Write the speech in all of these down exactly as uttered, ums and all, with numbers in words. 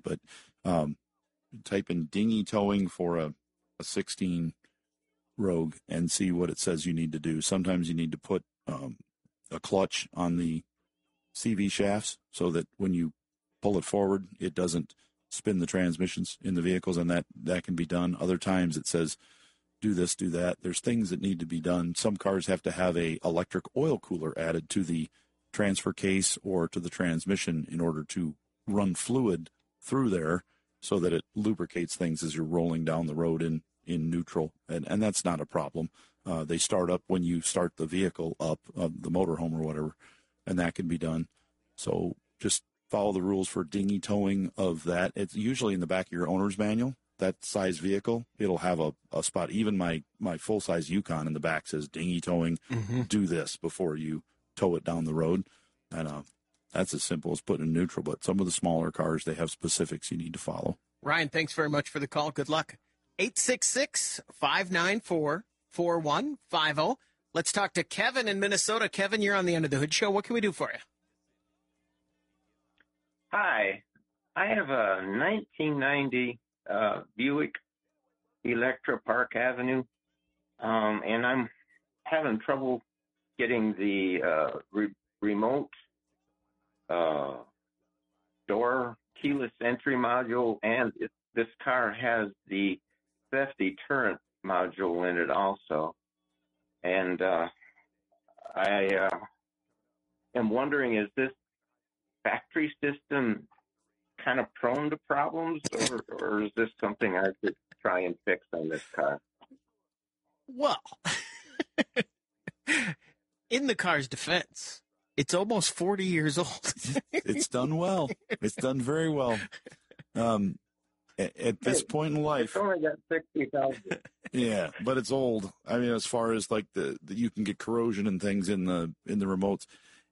but um, type in dinghy towing for a, a sixteen Rogue and see what it says you need to do. Sometimes you need to put um, a clutch on the C V shafts so that when you pull it forward, it doesn't spin the transmissions in the vehicles, and that, that can be done. Other times it says, do this, do that. There's things that need to be done. Some cars have to have a electric oil cooler added to the transfer case or to the transmission in order to run fluid through there so that it lubricates things as you're rolling down the road in, in neutral. And, and that's not a problem. Uh, they start up when you start the vehicle up, uh, the motorhome or whatever, and that can be done. So just follow the rules for dinghy towing of that. It's usually in the back of your owner's manual, that size vehicle. It'll have a, a spot. Even my, my full-size Yukon in the back says dinghy towing. Mm-hmm. Do this before you tow it down the road. And uh, that's as simple as putting in neutral. But some of the smaller cars, they have specifics you need to follow. Ryan, thanks very much for the call. Good luck. eight six six, five nine four, four one five zero. Let's talk to Kevin in Minnesota. Kevin, you're on the Under the Hood Show. What can we do for you? Hi. I have a nineteen ninety uh, Buick Electra Park Avenue, um, and I'm having trouble getting the uh, re- remote uh, door keyless entry module, and it, this car has the theft deterrent module in it also. And uh, I uh, am wondering, is this factory system kind of prone to problems, or, or is this something I could try and fix on this car? Well, in the car's defense, it's almost forty years old. It's done well. It's done very well. Um, at, at this point in life, it's only got sixty thousand. Yeah, but it's old. I mean, as far as like the, the you can get corrosion and things in the in the remotes.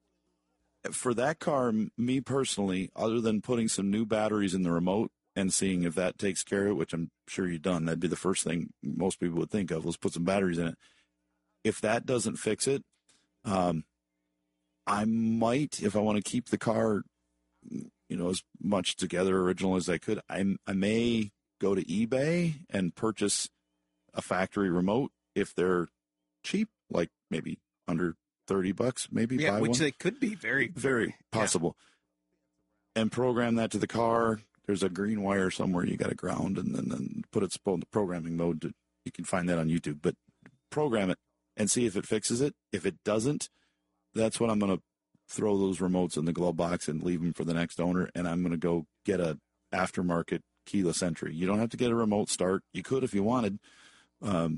For that car, me personally, other than putting some new batteries in the remote and seeing if that takes care of it, which I'm sure you've done, that'd be the first thing most people would think of. Let's put some batteries in it. If that doesn't fix it, um, I might, if I want to keep the car, you know, as much together original as I could, I, I may go to eBay and purchase a factory remote if they're cheap, like maybe under thirty bucks, maybe yeah, buy which one. they could be very, very possible. Yeah. And program that to the car. There's a green wire somewhere you got to ground and then, then put it in the programming mode. To, you can find that on YouTube, but program it and see if it fixes it. If it doesn't, that's when I'm going to throw those remotes in the glove box and leave them for the next owner. And I'm going to go get a aftermarket keyless entry. You don't have to get a remote start. You could if you wanted. Um,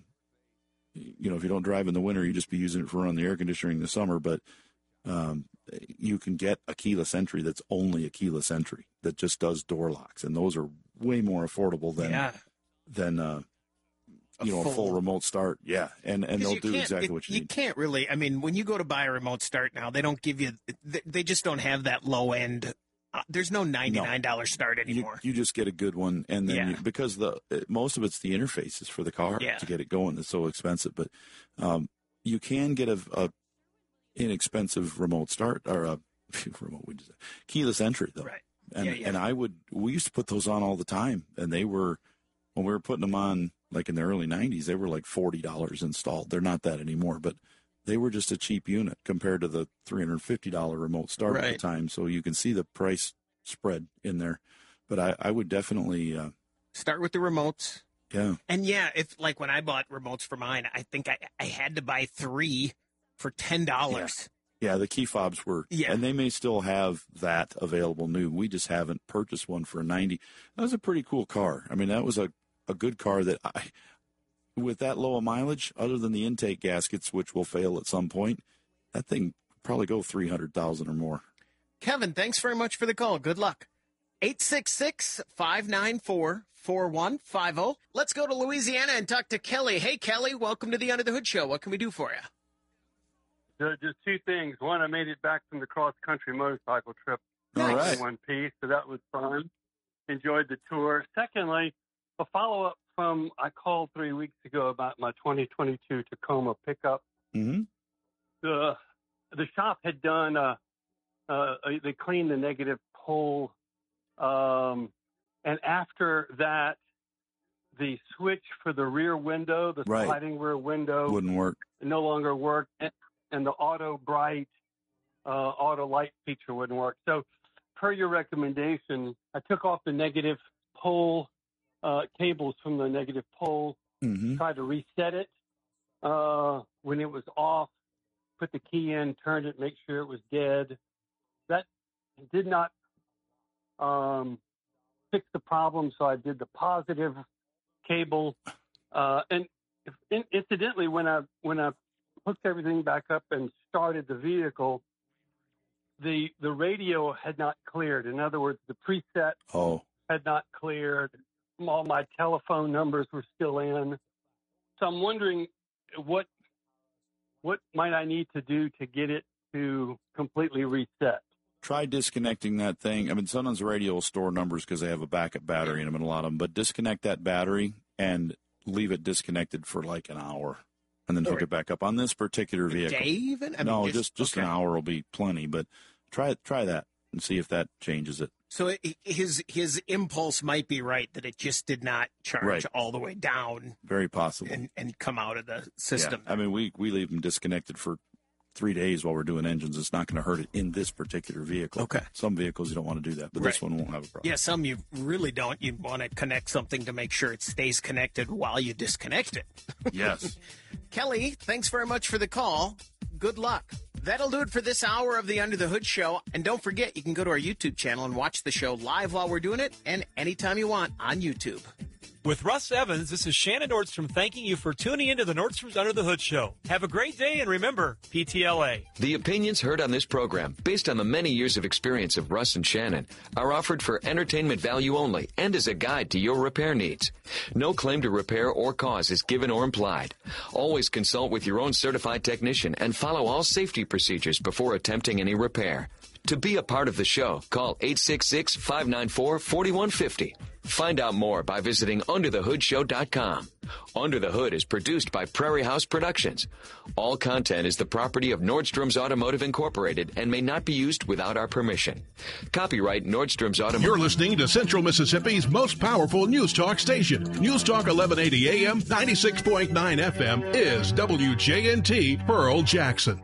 you know, if you don't drive in the winter, you just be using it for running the air conditioner in the summer. But um, you can get a keyless entry that's only a keyless entry that just does door locks, and those are way more affordable than yeah. than uh, you know full, a full remote start. Yeah, and and they'll do exactly it, what you, you need. can't really. I mean, when you go to buy a remote start now, they don't give you. They, they just don't have that low end. Uh, there's no ninety-nine dollars no. start anymore. You, you just get a good one, and then yeah. you, because the most of it's the interfaces for the car yeah. to get it going. It's so expensive, but um, you can get a, a inexpensive remote start or a remote keyless entry though. Right. And yeah, yeah. and I would we used to put those on all the time, and they were when we were putting them on like in the early nineties, they were like forty dollars installed. They're not that anymore, but they were just a cheap unit compared to the three hundred fifty dollars remote start right. at the time. So you can see the price spread in there. But I, I would definitely uh, start with the remotes. Yeah. And yeah, if like when I bought remotes for mine, I think I, I had to buy three for ten dollars. Yeah. Yeah, the key fobs were, yeah. and they may still have that available new. We just haven't purchased one for a ninety. That was a pretty cool car. I mean, that was a, a good car that I, with that low a mileage, other than the intake gaskets, which will fail at some point, that thing probably go three hundred thousand or more. Kevin, thanks very much for the call. Good luck. eight six six, five nine four, four one five zero. Let's go to Louisiana and talk to Kelly. Hey, Kelly, welcome to the Under the Hood Show. What can we do for you? Uh, just two things. One, I made it back from the cross-country motorcycle trip All right. in one piece, so that was fun. Enjoyed the tour. Secondly, a follow-up from I called three weeks ago about my twenty twenty-two Tacoma pickup. Mm-hmm. The the shop had done uh, uh, they cleaned the negative pole um, And after that, the switch for the rear window, the right. sliding rear window, wouldn't work. No longer worked, and, and the auto bright, uh, auto light feature wouldn't work. So, per your recommendation, I took off the negative pole uh, cables from the negative pole, mm-hmm. tried to reset it uh, when it was off, put the key in, turned it, make sure it was dead. That did not um, fix the problem, so I did the positive cable, uh, and incidentally, when I when I hooked everything back up and started the vehicle, the the radio had not cleared. In other words, the preset oh. had not cleared. All my telephone numbers were still in. So I'm wondering what what might I need to do to get it to completely reset? Try disconnecting that thing. I mean, sometimes the radio will store numbers because they have a backup battery in them, and a lot of them. But disconnect that battery and leave it disconnected for like an hour, and then hook it back up on this particular vehicle. Dave? I mean, no, just just just okay. an hour will be plenty. But try try that and see if that changes it. So it, his his impulse might be right that it just did not charge right. all the way down. Very possible. And, and come out of the system. Yeah. I mean, we we leave them disconnected for three days while we're doing engines. It's not going to hurt it in this particular vehicle. Okay. Some vehicles you don't want to do that, but right. this one won't have a problem. Yeah, some you really don't. You want to connect something to make sure it stays connected while you disconnect it. Yes. Kelly, thanks very much for the call. Good luck. That'll do it for this hour of the Under the Hood Show. And don't forget, you can go to our YouTube channel and watch the show live while we're doing it and anytime you want on YouTube. With Russ Evans, this is Shannon Nordstrom thanking you for tuning into the Nordstrom's Under the Hood Show. Have a great day, and remember, P T L A. The opinions heard on this program, based on the many years of experience of Russ and Shannon, are offered for entertainment value only and as a guide to your repair needs. No claim to repair or cause is given or implied. Always consult with your own certified technician and follow all safety procedures before attempting any repair. To be a part of the show, call eight six six, five nine four, four one five zero. Find out more by visiting under the hood show dot com. Under the Hood is produced by Prairie House Productions. All content is the property of Nordstrom's Automotive Incorporated and may not be used without our permission. Copyright Nordstrom's Automotive. You're listening to Central Mississippi's most powerful news talk station. News Talk eleven eighty A M, ninety-six point nine F M is W J N T Pearl Jackson.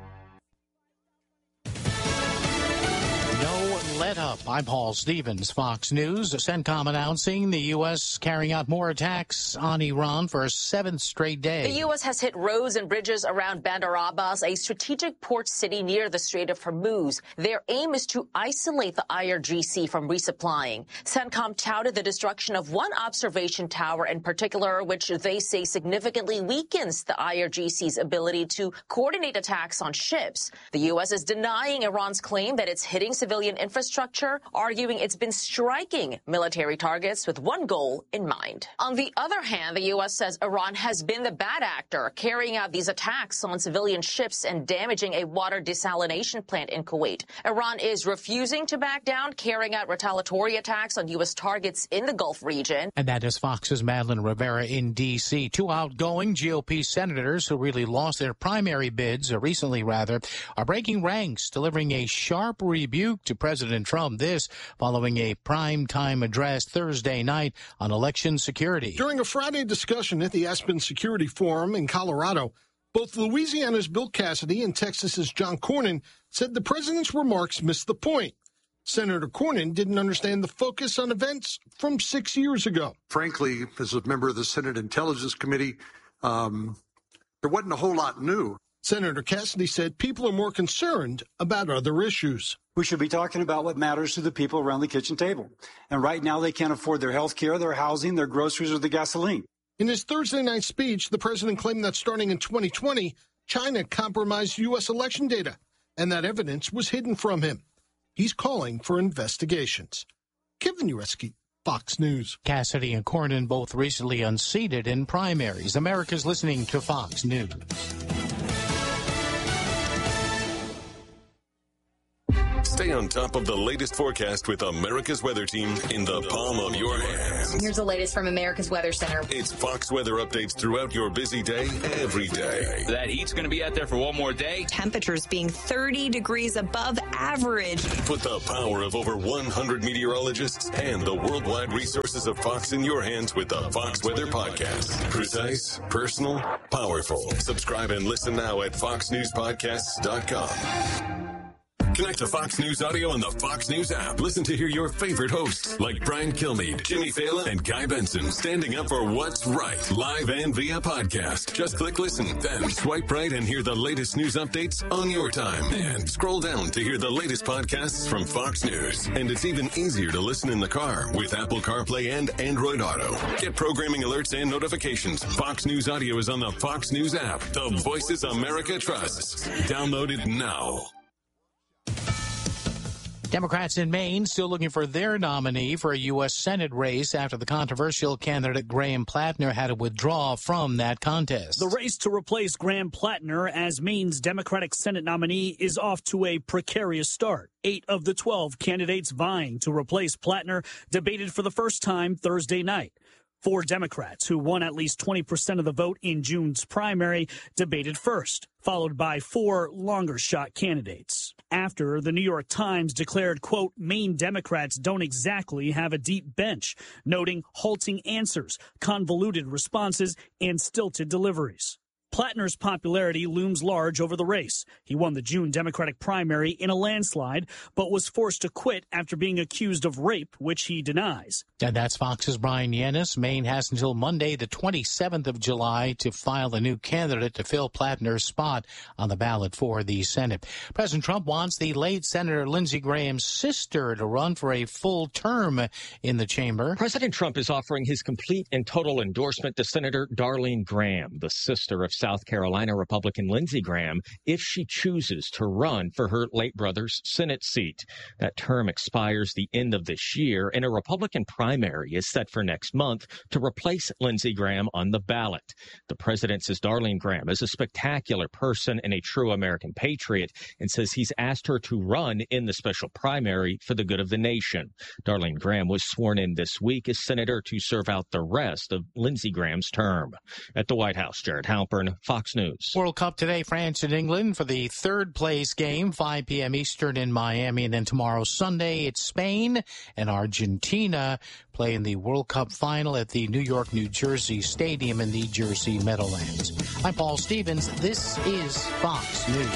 Let up. I'm Paul Stevens, Fox News. CENTCOM announcing the U S carrying out more attacks on Iran for a seventh straight day. The U S has hit roads and bridges around Bandar Abbas, a strategic port city near the Strait of Hormuz. Their aim is to isolate the I R G C from resupplying. CENTCOM touted the destruction of one observation tower in particular, which they say significantly weakens the I R G C's ability to coordinate attacks on ships. The U S is denying Iran's claim that it's hitting civilian infrastructure. Structure, arguing it's been striking military targets with one goal in mind. On the other hand, the U S says Iran has been the bad actor, carrying out these attacks on civilian ships and damaging a water desalination plant in Kuwait. Iran is refusing to back down, carrying out retaliatory attacks on U S targets in the Gulf region. And that is Fox's Madeline Rivera in D C Two outgoing G O P senators who really lost their primary bids, or recently rather, are breaking ranks, delivering a sharp rebuke to President Trump. This following a prime-time address Thursday night on election security. During a Friday discussion at the Aspen Security Forum in Colorado, both Louisiana's Bill Cassidy and Texas's John Cornyn said the president's remarks missed the point. Senator Cornyn didn't understand the focus on events from six years ago. Frankly, as a member of the Senate Intelligence Committee, um, there wasn't a whole lot new. Senator Cassidy said people are more concerned about other issues. We should be talking about what matters to the people around the kitchen table. And right now they can't afford their health care, their housing, their groceries, or the gasoline. In his Thursday night speech, the president claimed that starting in twenty twenty, China compromised U S election data, and that evidence was hidden from him. He's calling for investigations. Kevin Ureski, Fox News. Cassidy and Cornyn both recently unseated in primaries. America's listening to Fox News. Stay on top of the latest forecast with America's Weather Team in the palm of your hand. forecasts. Here's the latest from America's Weather Center. It's Fox weather updates throughout your busy day, every day. That heat's going to be out there for one more day. Temperatures being thirty degrees above average. Put the power of over one hundred meteorologists and the worldwide resources of Fox in your hands with the Fox Weather Podcast. Precise, personal, powerful. Subscribe and listen now at fox news podcasts dot com. Connect to Fox News Audio on the Fox News app. Listen to hear your favorite hosts like Brian Kilmeade, Jimmy Fallon, and Guy Benson standing up for what's right, live and via podcast. Just click listen, then swipe right and hear the latest news updates on your time. And scroll down to hear the latest podcasts from Fox News. And it's even easier to listen in the car with Apple CarPlay and Android Auto. Get programming alerts and notifications. Fox News Audio is on the Fox News app. The voices America trusts. Download it now. Democrats in Maine still looking for their nominee for a U S Senate race after the controversial candidate Graham Plattner had to withdraw from that contest. The race to replace Graham Plattner as Maine's Democratic Senate nominee is off to a precarious start. Eight of the twelve candidates vying to replace Plattner debated for the first time Thursday night. Four Democrats, who won at least twenty percent of the vote in June's primary, debated first, followed by four longer-shot candidates. After, the New York Times declared, quote, Maine Democrats don't exactly have a deep bench, noting halting answers, convoluted responses, and stilted deliveries. Plattner's popularity looms large over the race. He won the June Democratic primary in a landslide, but was forced to quit after being accused of rape, which he denies. And that's Fox's Brian Yanis. Maine has until Monday, the twenty-seventh of July, to file a new candidate to fill Plattner's spot on the ballot for the Senate. President Trump wants the late Senator Lindsey Graham's sister to run for a full term in the chamber. President Trump is offering his complete and total endorsement to Senator Darlene Graham, the sister of South Carolina Republican Lindsey Graham, if she chooses to run for her late brother's Senate seat. That term expires the end of this year, and a Republican primary is set for next month to replace Lindsey Graham on the ballot. The president says Darlene Graham is a spectacular person and a true American patriot, and says he's asked her to run in the special primary for the good of the nation. Darlene Graham was sworn in this week as senator to serve out the rest of Lindsey Graham's term. At the White House, Jared Halpern, Fox News. World Cup today, France and England for the third place game, five p.m. Eastern in Miami. And then tomorrow, Sunday, it's Spain and Argentina playing the World Cup final at the New York, New Jersey Stadium in the Jersey Meadowlands. I'm Paul Stevens. This is Fox News.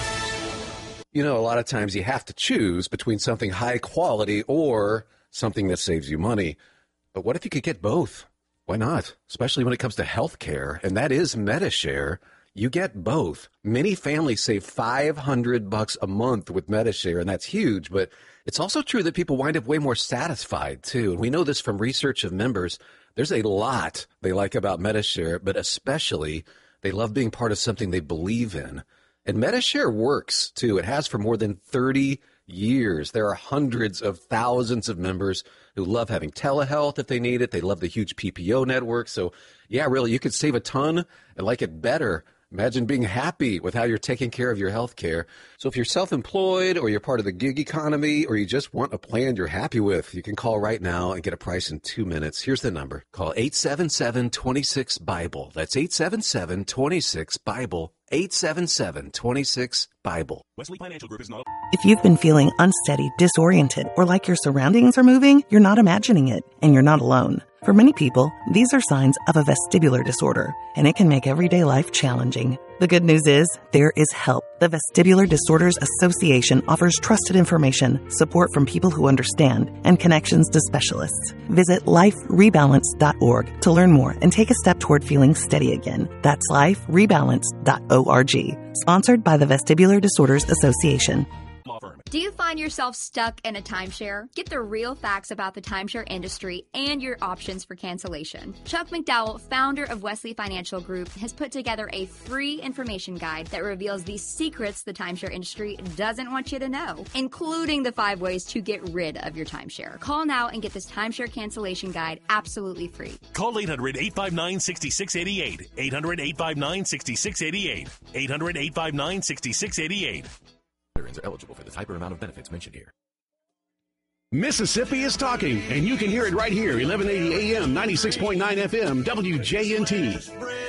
You know, a lot of times you have to choose between something high quality or something that saves you money. But what if you could get both? Why not? Especially when it comes to health care, and that is Medi-Share. You get both. Many families save five hundred bucks a month with Medi-Share, and that's huge. But it's also true that people wind up way more satisfied, too. And we know this from research of members. There's a lot they like about Medi-Share, but especially they love being part of something they believe in. And Medi-Share works, too. It has for more than thirty years. There are hundreds of thousands of members who love having telehealth if they need it. They love the huge P P O network. So, yeah, really, you could save a ton and like it better. Imagine being happy with how you're taking care of your health care. So if you're self-employed or you're part of the gig economy or you just want a plan you're happy with, you can call right now and get a price in two minutes. Here's the number. Call eight seven seven, two six, BIBLE. That's eight seven seven, two six, BIBLE. eight seven seven, two six, BIBLE. Wesley Financial Group is not... If you've been feeling unsteady, disoriented, or like your surroundings are moving, you're not imagining it, and you're not alone. For many people, these are signs of a vestibular disorder, and it can make everyday life challenging. The good news is, there is help. The Vestibular Disorders Association offers trusted information, support from people who understand, and connections to specialists. Visit life rebalance dot org to learn more and take a step toward feeling steady again. That's life rebalance dot org. Sponsored by the Vestibular Disorders Association. Do you find yourself stuck in a timeshare? Get the real facts about the timeshare industry and your options for cancellation. Chuck McDowell, founder of Wesley Financial Group, has put together a free information guide that reveals the secrets the timeshare industry doesn't want you to know, including the five ways to get rid of your timeshare. Call now and get this timeshare cancellation guide absolutely free. Call eight hundred, eight five nine, six six eight eight. eight hundred, eight five nine, six six eight eight. eight hundred, eight five nine, six six eight eight. Are eligible for the type or amount of benefits mentioned here. Mississippi is talking, and you can hear it right here, eleven eighty A M, ninety-six point nine F M, W J N T.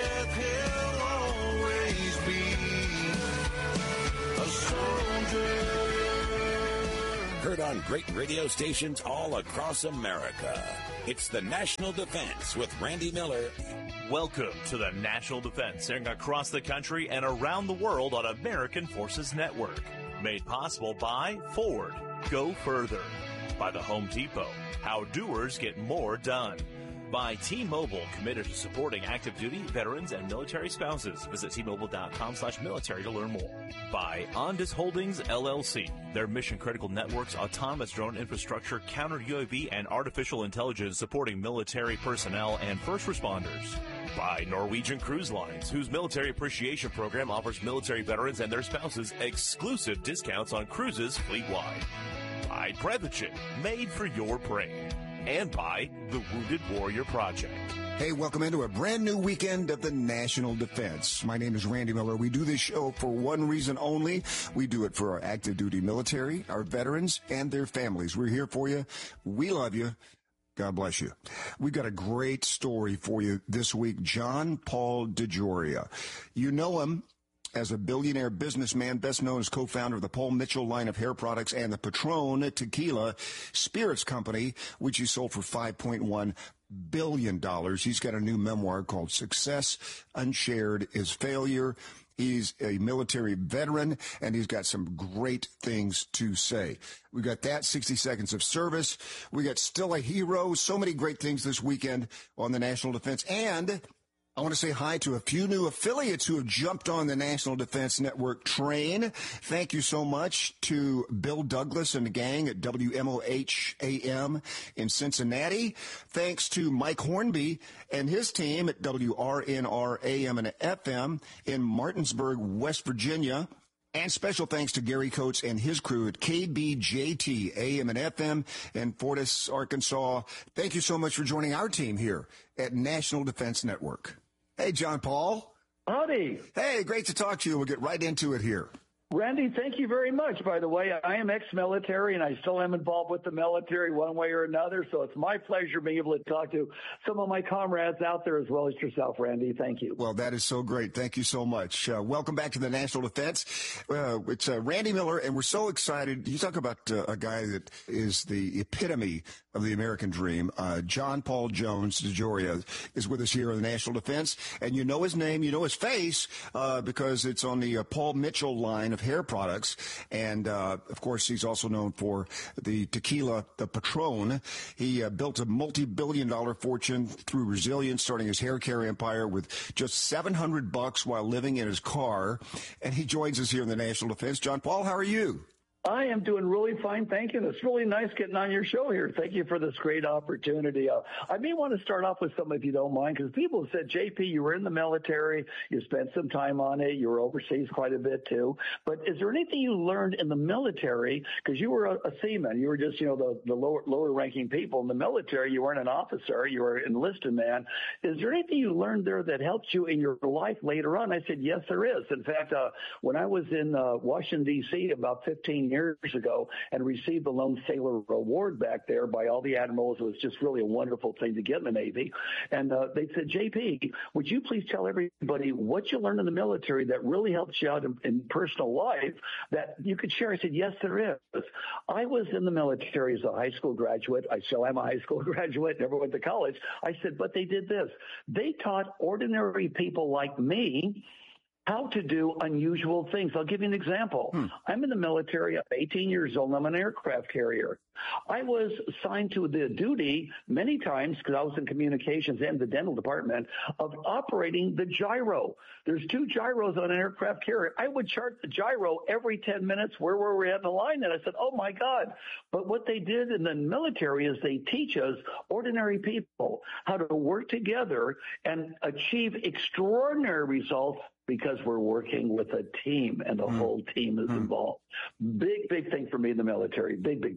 Heard on great radio stations all across America. It's the National Defense with Randy Miller. Welcome to the National Defense, airing across the country and around the world on American Forces Network. Made possible by Ford. Go further. By the Home Depot. How doers get more done. By T-Mobile, committed to supporting active duty, veterans, and military spouses. Visit T-Mobile.com slash military to learn more. By Ondas Holdings, L L C. Their mission-critical networks, autonomous drone infrastructure, counter-U A V, and artificial intelligence supporting military personnel and first responders. By Norwegian Cruise Lines, whose military appreciation program offers military veterans and their spouses exclusive discounts on cruises fleet-wide. By Prevagen, made for your brain. And by the Wounded Warrior Project. Hey, welcome into a brand new weekend of the National Defense. My name is Randy Miller. We do this show for one reason only. We do it for our active duty military, our veterans, and their families. We're here for you. We love you. God bless you. We've got a great story for you this week. John Paul DeJoria. You know him as a billionaire businessman, best known as co-founder of the Paul Mitchell line of hair products and the Patron Tequila Spirits Company, which he sold for five point one billion dollars. He's got a new memoir called Success Unshared is Failure. He's a military veteran, and he's got some great things to say. We got that, sixty seconds of service. We got Still a Hero. So many great things this weekend on the National Defense. And I want to say hi to a few new affiliates who have jumped on the National Defense Network train. Thank you so much to Bill Douglas and the gang at W M O H A M in Cincinnati. Thanks to Mike Hornby and his team at W R N R A M and F M in Martinsburg, West Virginia. And special thanks to Gary Coates and his crew at K B J T A M and F M in Fortis, Arkansas. Thank you so much for joining our team here at National Defense Network. Hey, John Paul. Howdy. Hey, great to talk to you. We'll get right into it here. Randy, thank you very much. By the way, I am ex-military, and I still am involved with the military one way or another, so it's my pleasure being able to talk to some of my comrades out there as well as yourself, Randy. Thank you. Well, that is so great. Thank you so much. Uh, welcome back to the National Defense. Uh, it's uh, Randy Miller, and we're so excited. You talk about uh, a guy that is the epitome of the American dream. Uh, John Paul Jones DeJoria is with us here on the National Defense, and you know his name, you know his face, uh, because it's on the uh, Paul Mitchell line of hair products. And, uh, of course, he's also known for the tequila, the Patron. He uh, built a multi-billion dollar fortune through resilience, starting his hair care empire with just seven hundred bucks while living in his car. And he joins us here in the National Defense. John Paul, how are you? I am doing really fine, thank you. And it's really nice getting on your show here. Thank you for this great opportunity. Uh, I may want to start off with something, if you don't mind, because people have said, J P, you were in the military, you spent some time on it, you were overseas quite a bit too. But is there anything you learned in the military? Because you were a, a seaman, you were just, you know, the, the lower, lower ranking people in the military. You weren't an officer, you were an enlisted man. Is there anything you learned there that helped you in your life later on? I said, yes, there is. In fact, uh, when I was in uh, Washington, D C about fifteen years ago and received the Lone Sailor Award back there by all the admirals. It was just really a wonderful thing to get in the Navy. And uh, they said, J P, would you please tell everybody what you learned in the military that really helps you out in, in personal life that you could share? I said, yes, there is. I was in the military as a high school graduate. I still am a high school graduate, never went to college. I said, but they did this. They taught ordinary people like me how to do unusual things. I'll give you an example. Hmm. I'm in the military. I'm eighteen years old. I'm an aircraft carrier. I was assigned to the duty many times, because I was in communications and the dental department, of operating the gyro. There's two gyros on an aircraft carrier. I would chart the gyro every ten minutes. Where were we at the line? And I said, oh, my God. But what they did in the military is they teach us, ordinary people, how to work together and achieve extraordinary results, because we're working with a team and the mm. whole team is mm. involved. Big, big thing for me in the military. Big, big deal. Well,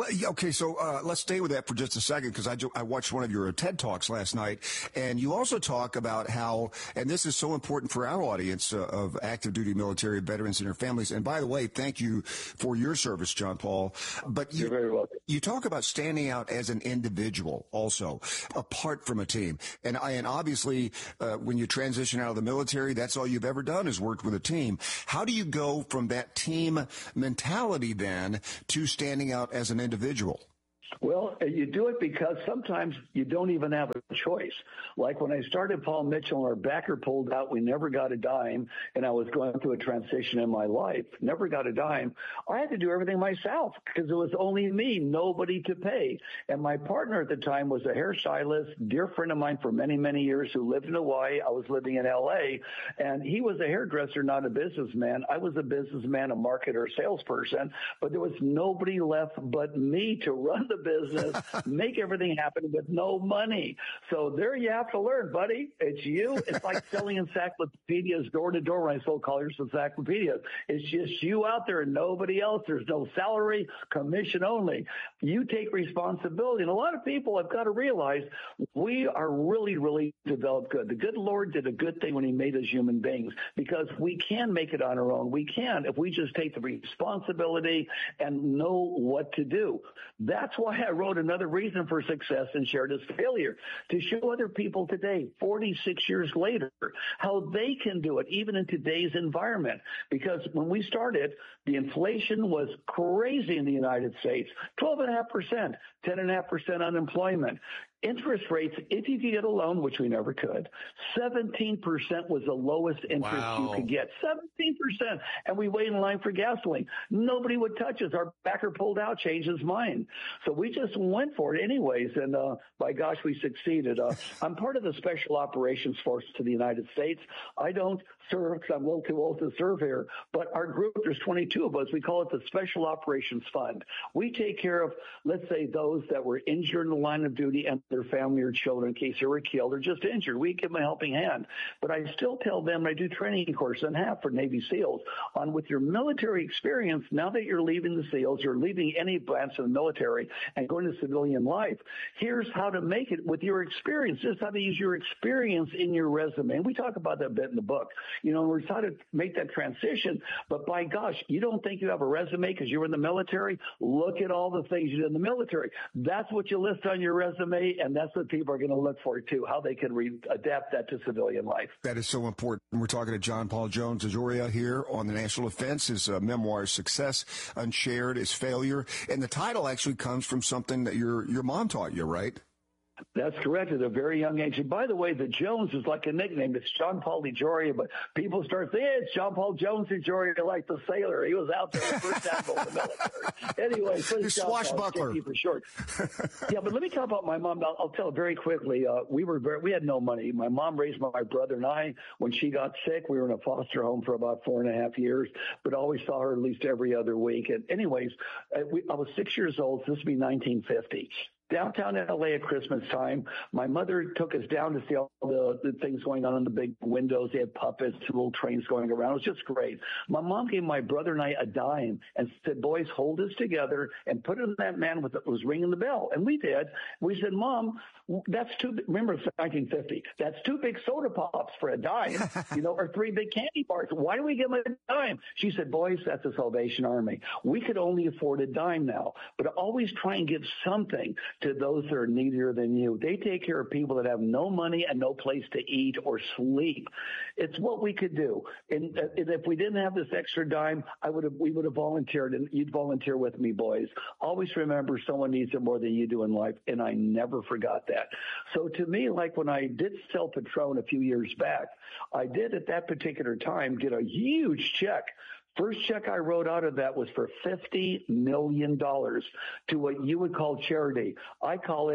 Okay, so uh, let's stay with that for just a second, because I, I watched one of your TED Talks last night, and you also talk about how, and this is so important for our audience uh, of active duty military veterans and their families. And by the way, thank you for your service, John Paul. But you, You're very welcome. You talk about standing out as an individual, also apart from a team. And I, and obviously, uh, when you transition out of the military, that's all you've ever done is worked with a team. How do you go from that team mentality then to standing out as an individual? Well, you do it because sometimes you don't even have a choice. Like when I started Paul Mitchell, our backer pulled out, we never got a dime, and I was going through a transition in my life, never got a dime. I had to do everything myself because it was only me, nobody to pay. And my partner at the time was a hairstylist, dear friend of mine for many, many years who lived in Hawaii. I was living in L A, and he was a hairdresser, not a businessman. I was a businessman, a marketer, salesperson, but there was nobody left but me to run the business, make everything happen with no money. So there you have to learn, buddy. It's you. It's like selling encyclopedias door to door when I sold Collier's encyclopedias. It's just you out there and nobody else. There's no salary, commission only. You take responsibility. And a lot of people have got to realize we are really, really developed good. The good Lord did a good thing when he made us human beings because we can make it on our own. We can if we just take the responsibility and know what to do. That's why I wrote Another Reason for Success and Shared His Failure, to show other people today, forty-six years later, how they can do it, even in today's environment. Because when we started, the inflation was crazy in the United States, twelve point five percent, ten point five percent unemployment. Interest rates, if you could get a loan, which we never could, seventeen percent was the lowest interest wow. you could get. seventeen percent. And we wait in line for gasoline. Nobody would touch us. Our backer pulled out, changed his mind. So we just went for it anyways. And uh, by gosh, we succeeded. Uh, I'm part of the Special Operations Force to the United States. I don't serve because I'm a little too old to serve here. But our group, there's twenty-two of us. We call it the Special Operations Fund. We take care of, let's say, those that were injured in the line of duty and their family or children in case they were killed or just injured. We give them a helping hand. But I still tell them, I do training course and have for Navy SEALs on with your military experience. Now that you're leaving the SEALs, you're leaving any branch of the military and going to civilian life. Here's how to make it with your experience. This is how to use your experience in your resume. And we talk about that a bit in the book. You know, we're trying to make that transition. But by gosh, you don't think you have a resume because you were in the military? Look at all the things you did in the military. That's what you list on your resume. And that's what people are going to look for, too, how they can re- adapt that to civilian life. That is so important. We're talking to John Paul Jones Azoria here on the National Defense. His uh, memoir, Success Unshared is Failure. And the title actually comes from something that your your mom taught you, right? That's correct, at a very young age. And by the way, the Jones is like a nickname. It's John Paul DeJoria, but people start saying, hey, it's John Paul Jones DeJoria, like the sailor. He was out there, the first admiral of the military. Anyway, so it's swashbuckler for short. Yeah, but let me talk about my mom. I'll, I'll tell very quickly. Uh, we were very, we had no money. My mom raised my brother and I. When she got sick, we were in a foster home for about four and a half years, but always saw her at least every other week. And anyways, I, we, I was six years old. So this would be nineteen fifty. Downtown L A at Christmas time, my mother took us down to see all the, the things going on in the big windows. They had puppets, little trains going around. It was just great. My mom gave my brother and I a dime and said, boys, hold this together and put it in that man with that was ringing the bell. And we did. We said, Mom, that's too, remember it's nineteen fifty. That's two big soda pops for a dime, you know, or three big candy bars. Why do we give them a dime? She said, boys, that's the Salvation Army. We could only afford a dime now, but always try and give something to those that are needier than you. They take care of people that have no money and no place to eat or sleep. It's what we could do. And, and if we didn't have this extra dime, I would have, we would have volunteered, and you'd volunteer with me, boys. Always remember someone needs it more than you do in life, and I never forgot that. So to me, like when I did sell Patron a few years back, I did at that particular time get a huge check. First check I wrote out of that was for fifty million dollars to what you would call charity. I call it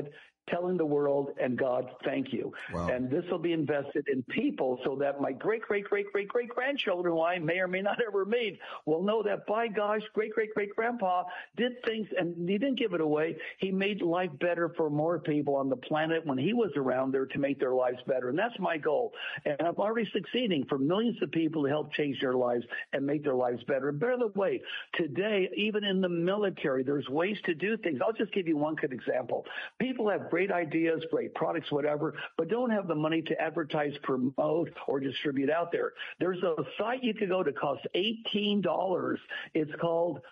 telling the world and God, thank you. Wow. And this will be invested in people so that my great, great, great, great, great grandchildren, who I may or may not ever meet, will know that, by gosh, great, great, great grandpa did things, and he didn't give it away. He made life better for more people on the planet when he was around there to make their lives better. And that's my goal. And I'm already succeeding for millions of people to help change their lives and make their lives better. And by the way, today, even in the military, there's ways to do things. I'll just give you one good example. People have great ideas, great products, whatever, but don't have the money to advertise, promote, or distribute out there. There's a site you could go to, costs eighteen dollars. It's called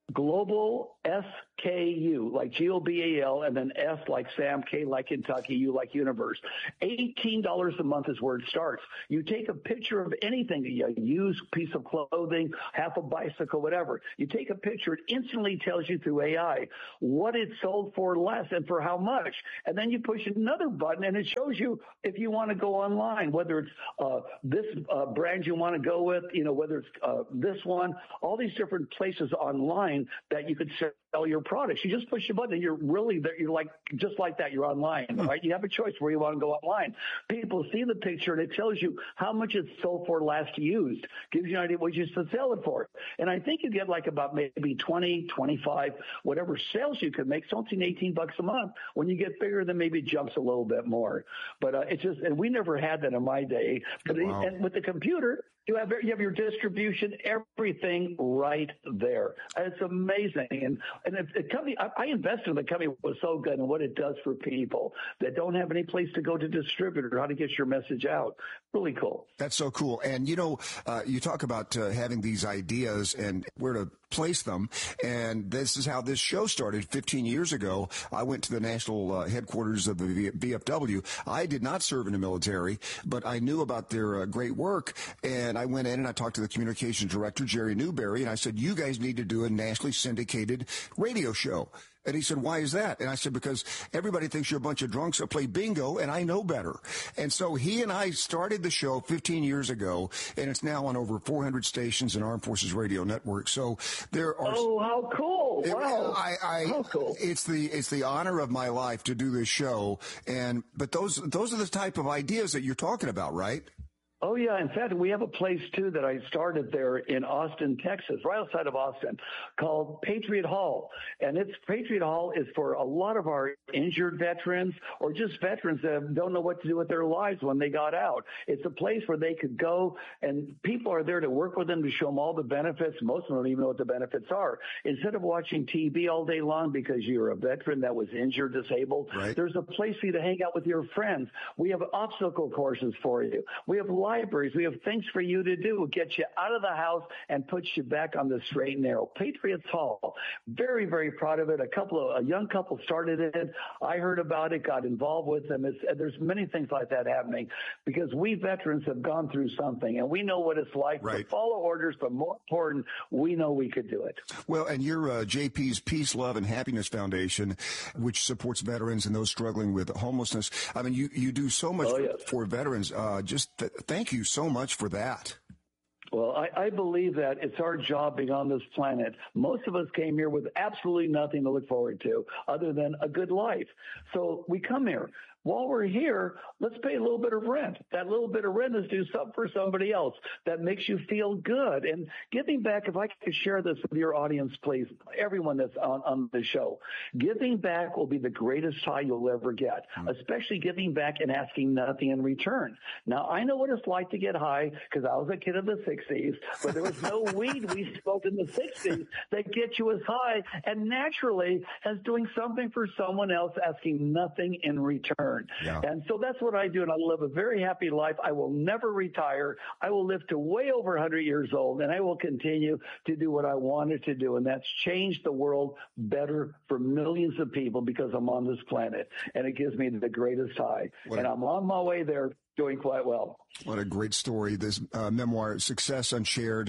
Global S K U, like G O B A L, and then S like Sam, K like Kentucky, U like Universe. eighteen dollars a month is where it starts. You take a picture of anything, a used piece of clothing, half a bicycle, whatever. You take a picture, it instantly tells you through A I what it sold for less and for how much. And then you push another button and it shows you if you want to go online, whether it's uh, this uh, brand you want to go with, you know, whether it's uh, this one, all these different places online that you could sell your products. You just push a button and you're really there. You're like, just like that. You're online, right? You have a choice where you want to go online. People see the picture and it tells you how much it's sold for last used. Gives you an idea what you should sell it for. And I think you get like about maybe twenty, twenty-five, whatever sales you could make, something eighteen bucks a month. When you get bigger, then maybe it jumps a little bit more. But uh, it's just, and we never had that in my day. But wow. it, and with the computer, You have you have your distribution, everything right there. And it's amazing. And and the company, I, I invested in the company was so good and what it does for people that don't have any place to go to distribute or how to get your message out. Really cool. That's so cool. And you know, uh, you talk about uh, having these ideas and where to place them. And this is how this show started fifteen years ago. I went to the national uh, headquarters of the V F W. I did not serve in the military, but I knew about their uh, great work. And I went in and I talked to the communications director, Jerry Newberry, and I said, you guys need to do a nationally syndicated radio show. And he said, why is that? And I said, because everybody thinks you're a bunch of drunks that play bingo, and I know better. And so he and I started the show fifteen years ago, and it's now on over four hundred stations in Armed Forces Radio Network. So there are... Oh, how cool. It, wow. I, I, how cool. It's the, it's the honor of my life to do this show. And, but those, those are the type of ideas that you're talking about, right? Oh, yeah. In fact, we have a place, too, that I started there in Austin, Texas, right outside of Austin, called Patriot Hall. And it's Patriot Hall is for a lot of our injured veterans or just veterans that don't know what to do with their lives when they got out. It's a place where they could go, and people are there to work with them to show them all the benefits. Most of them don't even know what the benefits are. Instead of watching T V all day long because you're a veteran that was injured, disabled, right. There's a place for you to hang out with your friends. We have obstacle courses for you. We have libraries. We have things for you to do, get you out of the house and put you back on the straight and narrow. Patriots Hall, very, very proud of it. A couple of, a young couple started it. I heard about it, got involved with them. It's, there's many things like that happening because we veterans have gone through something and we know what it's like right. to follow orders, but more important, we know we could do it. Well, and you're uh, J P's Peace, Love, and Happiness Foundation, which supports veterans and those struggling with homelessness. I mean, you, you do so much oh, yes. for, for veterans. Uh, just th- thank you so much for that. Well, I, I believe that it's our job being on this planet. Most of us came here with absolutely nothing to look forward to other than a good life. So we come here. While we're here, let's pay a little bit of rent. That little bit of rent is do something for somebody else that makes you feel good. And giving back, if I could share this with your audience, please, everyone that's on, on the show, giving back will be the greatest high you'll ever get, mm-hmm. especially giving back and asking nothing in return. Now, I know what it's like to get high because I was a kid of the sixties, but there was no weed we smoked in the sixties that gets you as high and naturally as doing something for someone else, asking nothing in return. Yeah. And so that's what I do, and I live a very happy life. I will never retire. I will live to way over one hundred years old, and I will continue to do what I wanted to do, and that's change the world better for millions of people because I'm on this planet, and it gives me the greatest high. What and a, I'm on my way there, doing quite well. What a great story. This uh, memoir, Success Unshared,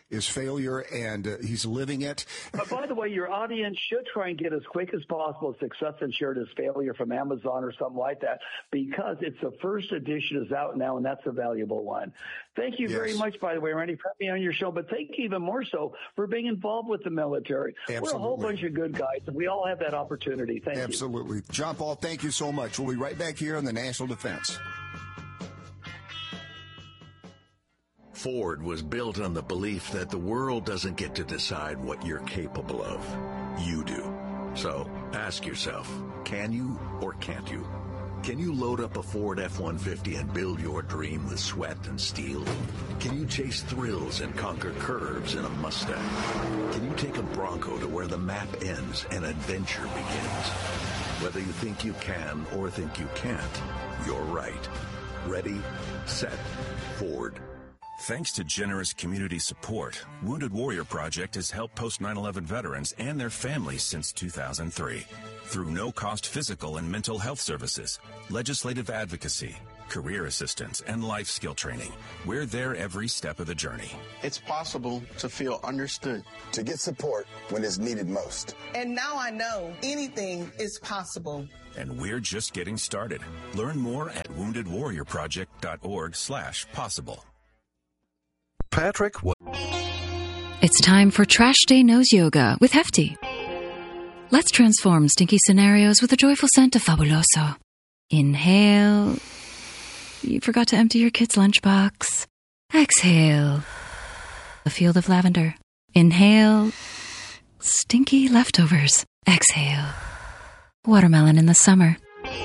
is failure, and uh, he's living it. But by the way, your audience should try and get as quick as possible Success Insured as Failure from Amazon or something like that, because it's the first edition is out now, and that's a valuable one. Thank you yes. very much, by the way, Randy, for having me on your show, but thank you even more so for being involved with the military. Absolutely. We're a whole bunch of good guys, and we all have that opportunity. Thank Absolutely. you. Absolutely. John Paul, thank you so much. We'll be right back here on the National Defense. Ford was built on the belief that the world doesn't get to decide what you're capable of. You do. So ask yourself, can you or can't you? Can you load up a Ford F one fifty and build your dream with sweat and steel? Can you chase thrills and conquer curves in a Mustang? Can you take a Bronco to where the map ends and adventure begins? Whether you think you can or think you can't, you're right. Ready, set, Ford. Thanks to generous community support, Wounded Warrior Project has helped post nine eleven veterans and their families since two thousand three. Through no-cost physical and mental health services, legislative advocacy, career assistance, and life skill training, we're there every step of the journey. It's possible to feel understood, to get support when it's needed most. And now I know anything is possible. And we're just getting started. Learn more at wounded warrior project dot org slash possible. Patrick, what? It's time for Trash Day Nose Yoga with Hefty. Let's transform stinky scenarios with a joyful scent of Fabuloso. Inhale. You forgot to empty your kid's lunchbox. Exhale. A field of lavender. Inhale. Stinky leftovers. Exhale. Watermelon in the summer.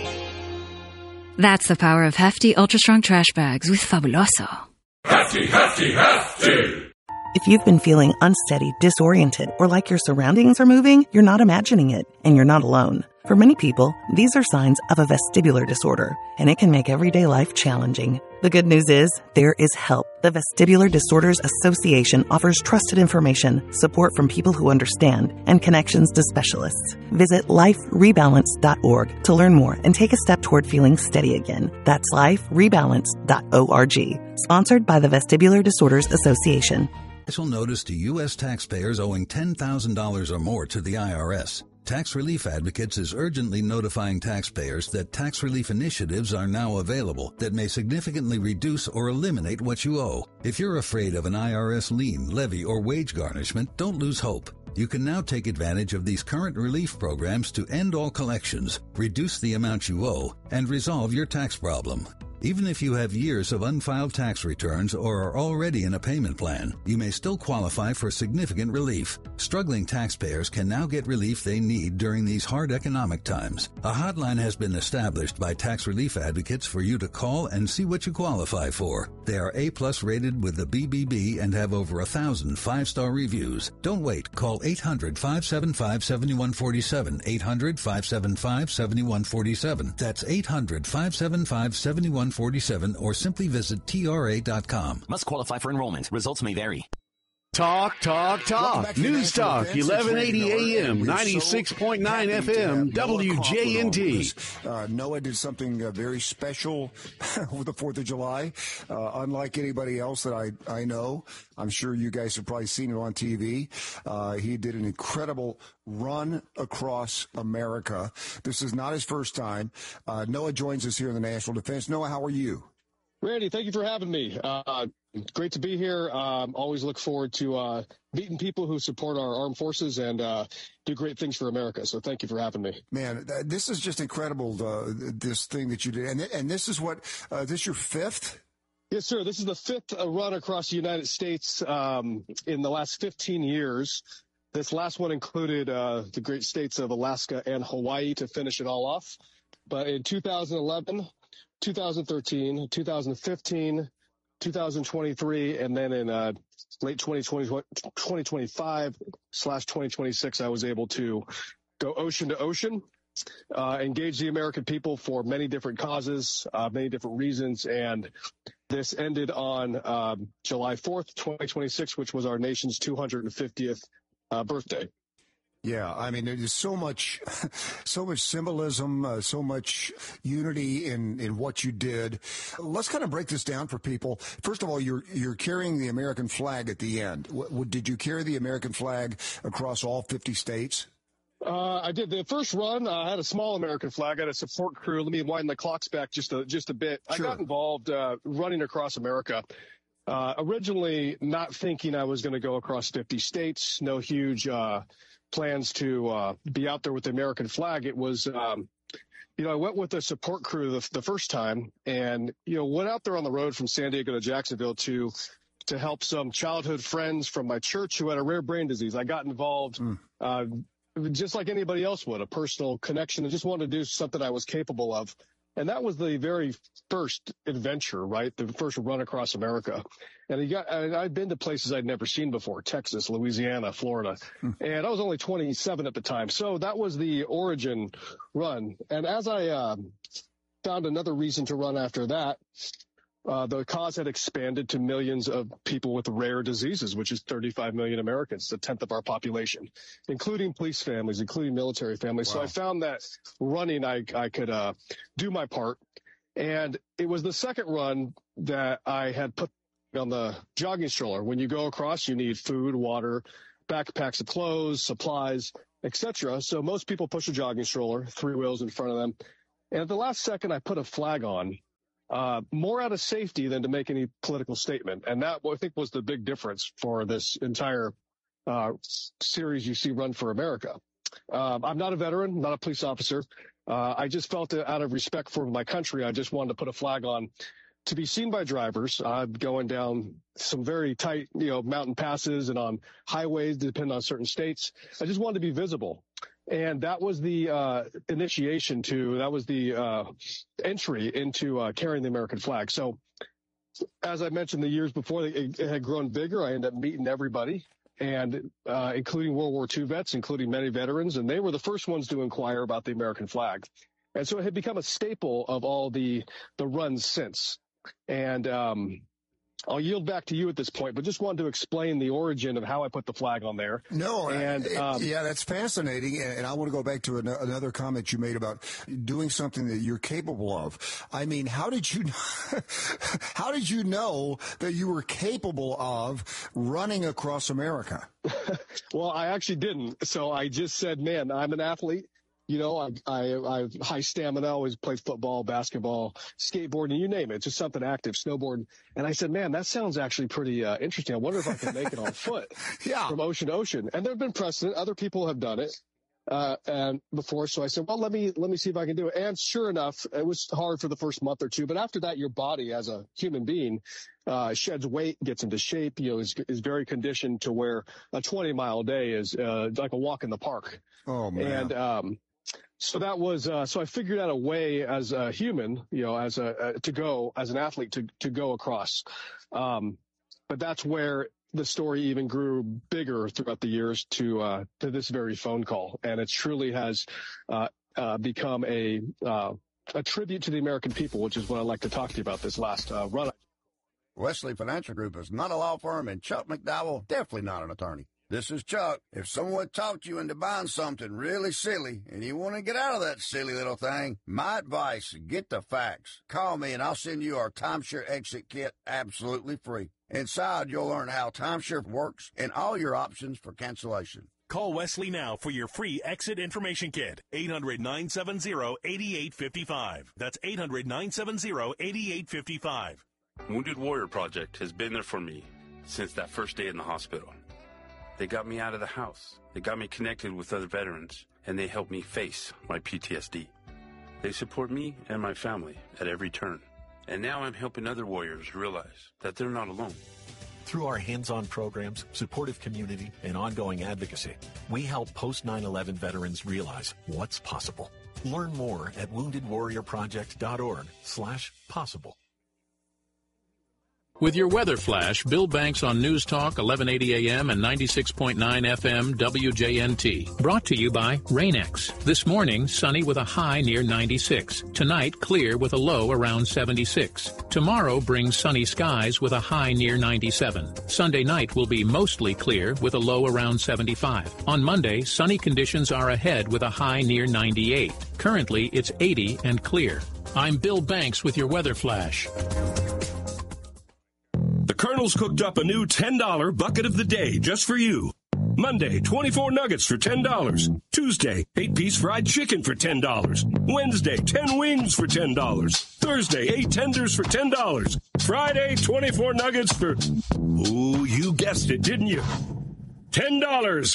That's the power of Hefty Ultra Strong Trash Bags with Fabuloso. Hefty, hefty, hefty! If you've been feeling unsteady, disoriented, or like your surroundings are moving, you're not imagining it, and you're not alone. For many people, these are signs of a vestibular disorder, and it can make everyday life challenging. The good news is, there is help. The Vestibular Disorders Association offers trusted information, support from people who understand, and connections to specialists. Visit life rebalance dot org to learn more and take a step toward feeling steady again. That's life rebalance dot org. Sponsored by the Vestibular Disorders Association. Special notice to U S taxpayers owing ten thousand dollars or more to the I R S. Tax Relief Advocates is urgently notifying taxpayers that tax relief initiatives are now available that may significantly reduce or eliminate what you owe. If you're afraid of an I R S lien, levy, or wage garnishment, don't lose hope. You can now take advantage of these current relief programs to end all collections, reduce the amount you owe, and resolve your tax problem. Even if you have years of unfiled tax returns or are already in a payment plan, you may still qualify for significant relief. Struggling taxpayers can now get relief they need during these hard economic times. A hotline has been established by Tax Relief Advocates for you to call and see what you qualify for. They are A-plus rated with the B B B and have over a thousand five-star reviews. Don't wait. Call eight hundred, five seven five, seven one four seven, eight hundred, five seven five, seven one four seven. That's eight hundred, five seven five, seven one four seven, or simply visit T R A dot com. Must qualify for enrollment. Results may vary. Talk, talk, talk. News Talk, eleven eighty A M, ninety-six point nine F M, W J N T. Uh, Noah did something uh, very special with the fourth of July. Uh, unlike anybody else that I, I know, I'm sure you guys have probably seen it on T V. Uh, he did an incredible run across America. This is not his first time. Uh, Noah joins us here in the National Defense. Noah, how are you? Randy, thank you for having me. Uh, great to be here. Um, always look forward to uh, meeting people who support our armed forces and uh, do great things for America. So thank you for having me. Man, this is just incredible, uh, this thing that you did. And, and this is what, uh, this your fifth? Yes, sir. This is the fifth uh, run across the United States um, in the last fifteen years. This last one included uh, the great states of Alaska and Hawaii to finish it all off. But in two thousand eleven, two thousand thirteen, two thousand fifteen, two thousand twenty-three, and then in uh, late twenty twenty, twenty twenty-five slash twenty twenty-six, I was able to go ocean to ocean, uh, engage the American people for many different causes, uh, many different reasons, and this ended on um, July fourth, twenty twenty-six, which was our nation's two hundred fiftieth uh, birthday. Yeah, I mean, there's so much, so much symbolism, uh, so much unity in, in what you did. Let's kind of break this down for people. First of all, you're you're carrying the American flag at the end. W- did you carry the American flag across all fifty states? Uh, I did the first run. Uh, I had a small American flag. I had a support crew. Let me wind the clocks back just a just a bit. Sure. I got involved uh, running across America. Uh, originally, not thinking I was going to go across fifty states. No huge uh, plans to uh, be out there with the American flag. It was, um, you know, I went with a support crew the, the first time, and you know, went out there on the road from San Diego to Jacksonville to to help some childhood friends from my church who had a rare brain disease. I got involved. Mm. Uh, just like anybody else would, a personal connection. I just wanted to do something I was capable of. And that was the very first adventure, right? The first run across America. And you got, and I'd been to places I'd never seen before, Texas, Louisiana, Florida. Hmm. And I was only twenty-seven at the time. So that was the origin run. And as I uh, found another reason to run after that, Uh, the cause had expanded to millions of people with rare diseases, which is thirty-five million Americans, a tenth of our population, including police families, including military families. Wow. So I found that running, I, I could uh, do my part. And it was the second run that I had put on the jogging stroller. When you go across, you need food, water, backpacks of clothes, supplies, et cetera. So most people push a jogging stroller, three wheels in front of them. And at the last second, I put a flag on. Uh, more out of safety than to make any political statement. And that, I think, was the big difference for this entire uh, series you see Run for America. Uh, I'm not a veteran, not a police officer. Uh, I just felt that out of respect for my country, I just wanted to put a flag on to be seen by drivers. I'm going down some very tight, you know, mountain passes and on highways, depending on certain states. I just wanted to be visible. And that was the uh, initiation to, that was the uh, entry into uh, carrying the American flag. So as I mentioned, the years before, it, it had grown bigger. I ended up meeting everybody, and uh, including World War Two vets, including many veterans. And they were the first ones to inquire about the American flag. And so it had become a staple of all the, the runs since. And um, I'll yield back to you at this point, but just wanted to explain the origin of how I put the flag on there. No, and um, yeah, that's fascinating. And I want to go back to an, another comment you made about doing something that you're capable of. I mean, how did you, how did you know that you were capable of running across America? Well, I actually didn't. So I just said, man, I'm an athlete. You know, I, I, I have high stamina, always played football, basketball, skateboarding, you name it, just something active, snowboarding. And I said, man, that sounds actually pretty uh, interesting. I wonder if I can make it on foot yeah. from ocean to ocean. And there have been precedent. Other people have done it uh, and before. So I said, well, let me let me see if I can do it. And sure enough, it was hard for the first month or two. But after that, your body as a human being uh, sheds weight, gets into shape, you know, is, is very conditioned to where a twenty mile day is uh, like a walk in the park. Oh, man. And, um, So that was, uh, so I figured out a way as a human, you know, as a, uh, to go, as an athlete to, to go across. Um, but that's where the story even grew bigger throughout the years to, uh, to this very phone call. And it truly has, uh, uh, become a, uh, a tribute to the American people, which is what I'd like to talk to you about this last, uh, run. Wesley Financial Group is not a law firm, and Chuck McDowell, definitely not an attorney. This is Chuck. If someone talked you into buying something really silly and you want to get out of that silly little thing, my advice, get the facts. Call me and I'll send you our timeshare exit kit absolutely free. Inside, you'll learn how timeshare works and all your options for cancellation. Call Wesley now for your free exit information kit. eight hundred, nine seven zero, eight eight five five. That's eight hundred, nine seven zero, eight eight five five. Wounded Warrior Project has been there for me since that first day in the hospital. They got me out of the house. They got me connected with other veterans, and they helped me face my P T S D. They support me and my family at every turn. And now I'm helping other warriors realize that they're not alone. Through our hands-on programs, supportive community, and ongoing advocacy, we help post nine eleven veterans realize what's possible. Learn more at wounded warrior project dot org slash possible. With your weather flash, Bill Banks on News Talk, eleven eighty A M and ninety-six point nine F M W J N T. Brought to you by Rain-X. This morning, sunny with a high near ninety-six. Tonight, clear with a low around seventy-six. Tomorrow brings sunny skies with a high near ninety-seven. Sunday night will be mostly clear with a low around seventy-five. On Monday, sunny conditions are ahead with a high near ninety-eight. Currently, it's eighty and clear. I'm Bill Banks with your weather flash. The Colonel's cooked up a new ten dollar bucket of the day just for you. Monday, twenty-four nuggets for ten dollars. Tuesday, eight-piece fried chicken for ten dollars. Wednesday, ten wings for ten dollars. Thursday, eight tenders for ten dollars. Friday, twenty-four nuggets for... Ooh, you guessed it, didn't you? ten dollars.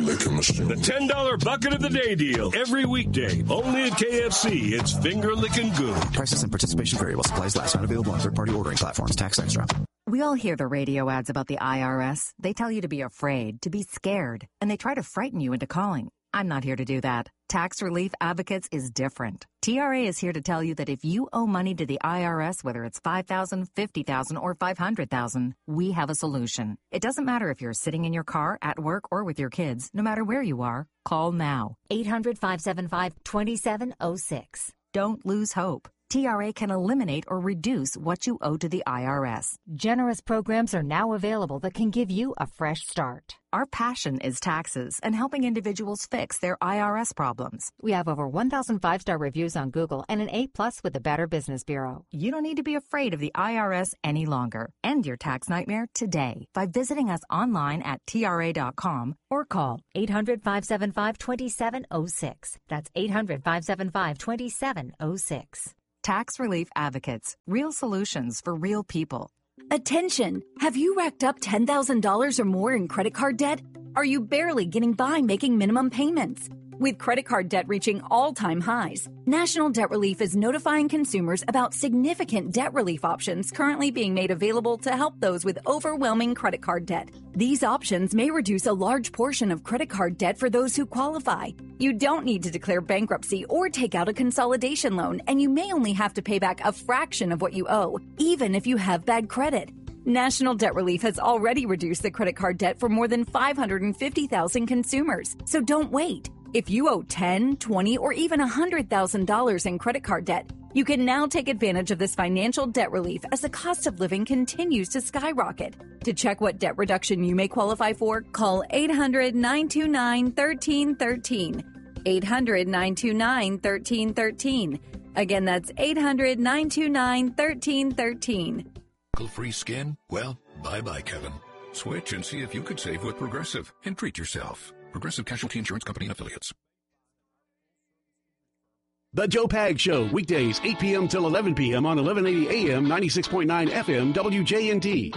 The ten dollar bucket of the day deal. Every weekday. Only at K F C. It's finger-licking good. Prices and participation vary while supplies last. Not available on third-party ordering platforms. Tax extra. We all hear the radio ads about the I R S. They tell you to be afraid, to be scared, and they try to frighten you into calling. I'm not here to do that. Tax Relief Advocates is different. T R A is here to tell you that if you owe money to the I R S, whether it's five thousand dollars, fifty thousand dollars, or five hundred thousand dollars, we have a solution. It doesn't matter if you're sitting in your car, at work, or with your kids. No matter where you are, call now. eight hundred, five seven five, two seven zero six. Don't lose hope. T R A can eliminate or reduce what you owe to the I R S. Generous programs are now available that can give you a fresh start. Our passion is taxes and helping individuals fix their I R S problems. We have over one thousand five-star reviews on Google and an A plus with the Better Business Bureau. You don't need to be afraid of the I R S any longer. End your tax nightmare today by visiting us online at T R A dot com or call eight hundred, five seven five, two seven zero six. That's eight hundred, five seven five, two seven zero six. Tax Relief Advocates. Real solutions for real people. Attention! Have you racked up ten thousand dollars or more in credit card debt? Are you barely getting by making minimum payments? With credit card debt reaching all-time highs, National Debt Relief is notifying consumers about significant debt relief options currently being made available to help those with overwhelming credit card debt. These options may reduce a large portion of credit card debt for those who qualify. You don't need to declare bankruptcy or take out a consolidation loan, and you may only have to pay back a fraction of what you owe, even if you have bad credit. National Debt Relief has already reduced the credit card debt for more than five hundred fifty thousand consumers, so don't wait. If you owe ten thousand dollars, twenty thousand dollars, or even one hundred thousand dollars in credit card debt, you can now take advantage of this financial debt relief as the cost of living continues to skyrocket. To check what debt reduction you may qualify for, call eight hundred, nine two nine, one three one three. eight hundred, nine two nine, one three one three. Again, that's eight hundred, nine two nine, one three one three. Free skin? Well, bye-bye, Kevin. Switch and see if you could save with Progressive and treat yourself. Progressive Casualty Insurance Company and Affiliates. The Joe Pag Show, weekdays, eight p.m. till eleven p.m. on eleven eighty A M, ninety-six point nine F M, W J N T.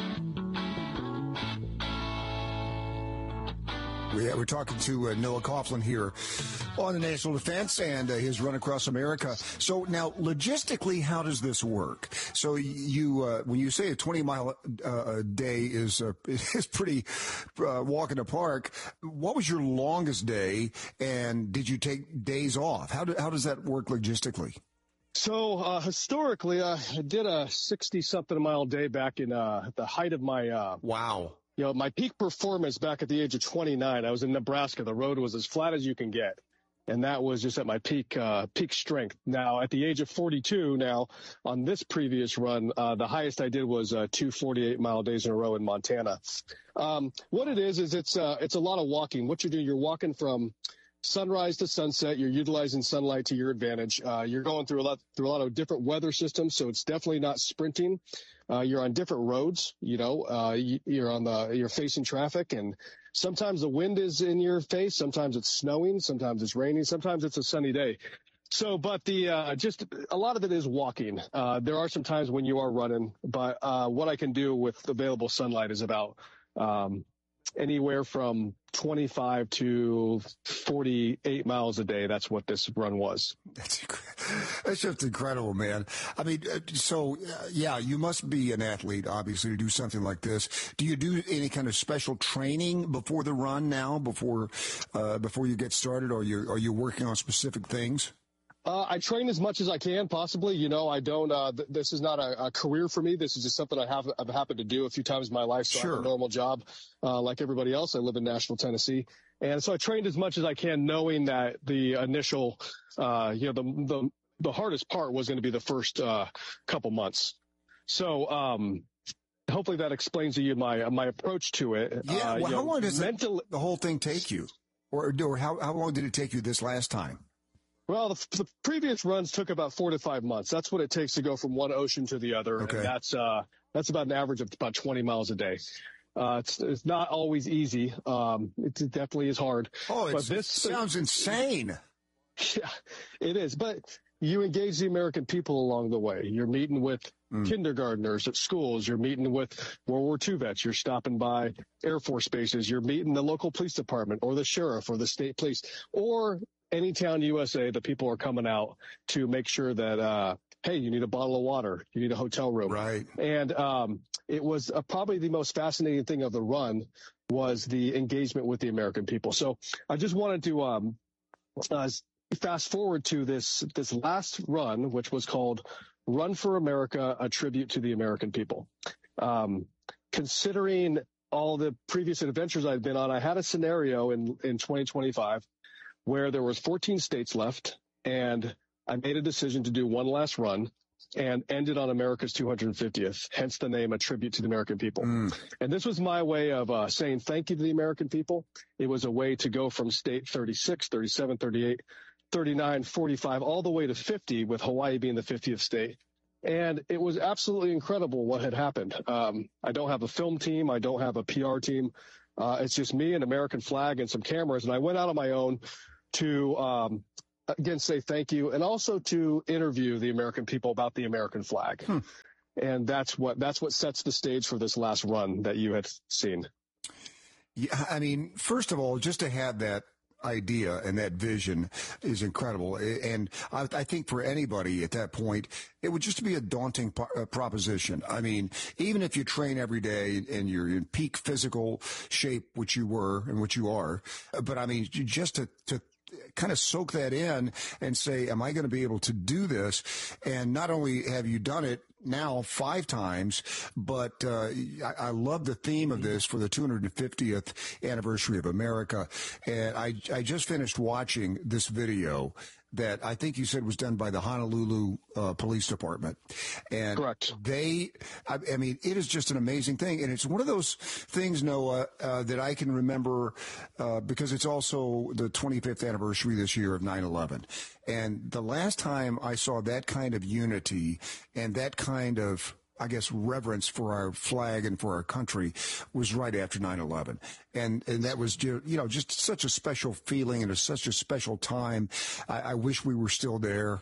We, we're talking to uh, Noah Coughlin here on the National Defense and uh, his run across America. So now, logistically, how does this work? So you, uh, when you say a twenty mile uh, day is uh, is pretty uh, walk in the park, what was your longest day, and did you take days off? How do, how does that work logistically? So uh, historically, uh, I did a sixty-something mile day back in uh, the height of my uh, wow. You know, my peak performance back at the age of twenty-nine, I was in Nebraska. The road was as flat as you can get. And that was just at my peak, uh, peak strength. Now, at the age of forty-two, now on this previous run, uh, the highest I did was uh, two forty-eight mile days in a row in Montana. Um, what it is, is it's, uh, it's a lot of walking. What you're doing, you're walking from sunrise to sunset. You're utilizing sunlight to your advantage. Uh, you're going through a lot, through a lot of different weather systems. So it's definitely not sprinting. Uh, you're on different roads, you know, uh, you, you're on the, you're facing traffic, and sometimes the wind is in your face. Sometimes it's snowing. Sometimes it's raining. Sometimes it's a sunny day. So, but the, uh, just a lot of it is walking. Uh, there are some times when you are running, but, uh, what I can do with available sunlight is about, um, anywhere from twenty-five to forty-eight miles a day. That's what this run was. That's, that's just incredible, man. I mean, so, uh, yeah, you must be an athlete, obviously, to do something like this. Do you do any kind of special training before the run now, before uh, before you get started, or you are you working on specific things? Uh, I train as much as I can, possibly. You know, I don't, uh, th- this is not a, a career for me. This is just something I have, I've happened to do a few times in my life. So Sure. I have a normal job, uh, like everybody else. I live in Nashville, Tennessee. And so I trained as much as I can, knowing that the initial, uh, you know, the, the, the hardest part was going to be the first, uh, couple months. So, um, hopefully that explains to you my, my approach to it. Yeah. Uh, Well, you how know, long does mental- the, the whole thing take you? Or, or how, how long did it take you this last time? Well, the, the previous runs took about four to five months. That's what it takes to go from one ocean to the other. Okay. And that's, uh, that's about an average of about twenty miles a day. Uh, it's, it's not always easy. Um, it, it definitely is hard. Oh, but it's, this it sounds insane. Yeah, it is. But you engage the American people along the way. You're meeting with mm. kindergartners at schools. You're meeting with World War Two vets. You're stopping by Air Force bases. You're meeting the local police department or the sheriff or the state police or any town U S A. The people are coming out to make sure that, uh, hey, you need a bottle of water. You need a hotel room. Right. And um, it was uh, probably the most fascinating thing of the run was the engagement with the American people. So I just wanted to um, uh, fast forward to this this last run, which was called Run for America, a tribute to the American people. Um, considering all the previous adventures I've been on, I had a scenario in, in twenty twenty-five where there was fourteen states left, and I made a decision to do one last run and ended on America's two hundred fiftieth, hence the name, A Tribute to the American People. Mm. And this was my way of uh, saying thank you to the American people. It was a way to go from state thirty-six, thirty-seven, thirty-eight, thirty-nine, forty-five, all the way to fifty, with Hawaii being the fiftieth state. And it was absolutely incredible what had happened. Um, I don't have a film team. I don't have a P R team. Uh, it's just me, an American flag, and some cameras. And I went out on my own to, um, again, say thank you, and also to interview the American people about the American flag. Hmm. And that's what that's what sets the stage for this last run that you had seen. Yeah, I mean, first of all, just to have that idea and that vision is incredible. And I, I think for anybody at that point, it would just be a daunting po- uh, proposition. I mean, even if you train every day and you're in peak physical shape, which you were and which you are, but I mean, just to, to kind of soak that in and say, am I going to be able to do this? And not only have you done it now five times, but uh, I, I love the theme of this for the two hundred fiftieth anniversary of America. And I, I just finished watching this video that I think you said was done by the Honolulu uh, Police Department. And correct. They, I, I mean, it is just an amazing thing. And it's one of those things, Noah, uh, that I can remember uh, because it's also the twenty-fifth anniversary this year of nine eleven. And the last time I saw that kind of unity and that kind of, I guess, reverence for our flag and for our country was right after nine eleven. And, and that was, you know, just such a special feeling and a, such a special time. I, I wish we were still there.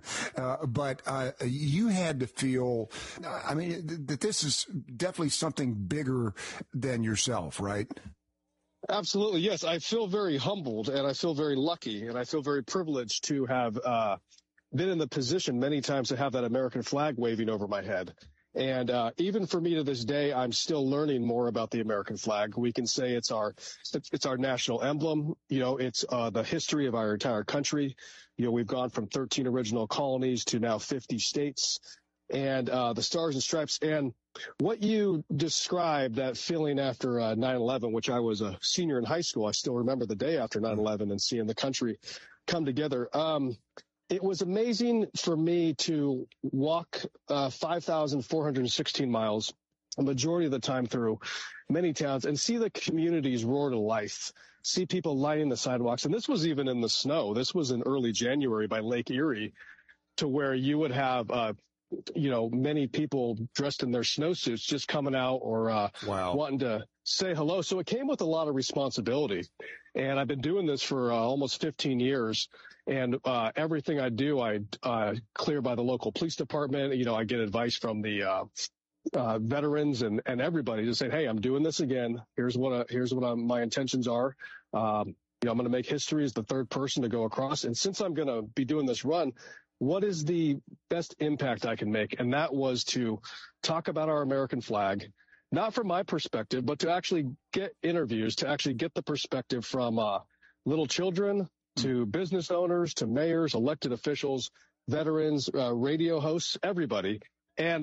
uh, but, uh, you had to feel, I mean, th- that this is definitely something bigger than yourself, right? Absolutely. Yes. I feel very humbled and I feel very lucky and I feel very privileged to have, uh, been in the position many times to have that American flag waving over my head. And uh, even for me to this day, I'm still learning more about the American flag. We can say it's our it's our national emblem. You know, it's uh, the history of our entire country. You know, we've gone from thirteen original colonies to now fifty states, and uh, the Stars and Stripes. And what you described, that feeling after uh, nine eleven, which I was a senior in high school, I still remember the day after nine eleven and seeing the country come together. Um, It was amazing for me to walk uh, five thousand four hundred sixteen miles, a majority of the time through many towns, and see the communities roar to life, see people lining the sidewalks. And this was even in the snow. This was in early January by Lake Erie, to where you would have, uh, you know, many people dressed in their snowsuits just coming out or uh, wow. wanting to say hello. So it came with a lot of responsibility. And I've been doing this for uh, almost fifteen years. And uh, everything I do, I uh, clear by the local police department. You know, I get advice from the uh, uh, veterans and, and everybody just saying, hey, I'm doing this again. Here's what uh, here's what I'm, my intentions are. Um, you know, I'm going to make history as the third person to go across. And since I'm going to be doing this run, what is the best impact I can make? And that was to talk about our American flag, not from my perspective, but to actually get interviews, to actually get the perspective from uh, little children to business owners, to mayors, elected officials, veterans, uh, radio hosts, everybody. And